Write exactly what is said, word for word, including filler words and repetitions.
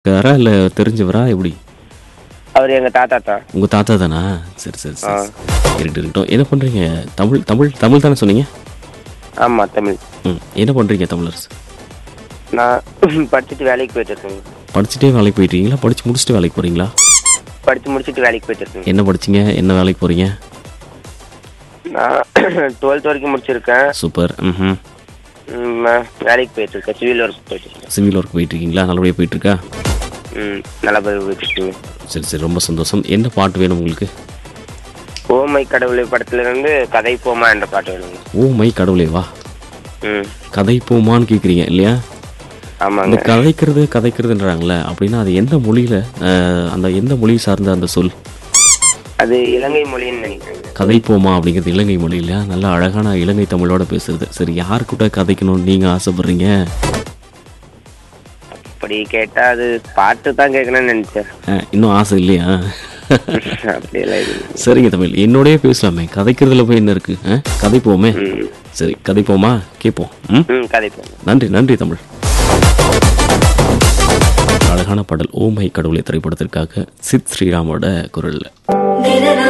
இருக்காரா இல்ல தெரிஞ்சவரா எப்படி? அவர் எங்க தாத்தா தான். உங்க தாத்தா தானா? சரி சரி ஆ. சரி. இருக்கட்டும் இருக்கட்டும். என்ன பண்றீங்க? தமிழ் தமிழ் தமிழ் தானே சொன்னீங்க? ஆமா தமிழ். ம். என்ன பண்றீங்க தமிழரசு? நான் படிச்சுட்டு வேலைக்கு போயிட்டு இருக்கேங்க. படிச்சுட்டே வேலைக்கு போயிட்டீங்களா? படிச்சு முடிச்சுட்டு வேலைக்கு போறீங்களா? படிச்சு முடிச்சுட்டு வேலைக்கு போயிட்டு இருக்கேங்க. என்ன படிச்சீங்க? என்ன வேலைக்கு போறீங்க? நான் டுவெல்த் வரைக்கும் முடிச்சிருக்கேன். சூப்பர். ம். ம், நான் வேலைக்கு போயிட்டு இருக்கேன். சிவில் ஒர்க் போயிட்டு இருக்கேன். சிவில் ஒர்க் போயிட்டு இருக்கீங்களா? நல்லபடியா போயிட்டு இருக்கா? ம் நல்லா போய் போயிட்டு இருக்கீங்க. சரி சரி ரொம்ப சந்தோஷம். என்ன பாட்டு வேணும் உங்களுக்கு? ஓமை கடவுளை படத்துல இருந்து கதை போமா என்ற பாட்டு வேணுங்க. ஓ மை கடவுளே வா. ம் கதை போமான்னு கேட்குறீங்க இல்லையா? இந்த ஆமாங்க. கதைக்கிறது கதைக்கிறதுன்றாங்களே அப்படின்னா அது எந்த மொழியில அஹ், அந்த எந்த மொழி சார்ந்த அந்த சொல்? அது இலங்கை மொழின்னு நினைக்கிறேங்க. கதை போமா அப்படிங்கிறது இலங்கை மொழி இல்லையா? நல்ல அழகான இலங்கை தமிழோட பேசுறது. சரி யாருக்கிட்ட கதைக்கணும்னு நீங்க ஆசைப்படுறீங்க? அப்படி கேட்டா அது பாட்டு தான் கேட்கணும்னு நினைச்சேன். அஹ், இன்னும் ஆசை இல்லையா? அப்படியெல்லாம் இது. சரிங்க தமிழ் என்னோடய பேசலாமே. கதைக்கிறதுல போய் என்ன இருக்கு? அஹ், கதை போமே. ம் சரி கதை போமா கேட்போம். ம் ம் கதை போமா. நன்றி நன்றி தமிழ். அழகான பாடல் ஓமை கடவுளை திரைப்படத்திற்காக சித் ஸ்ரீராமோட குரல்ல.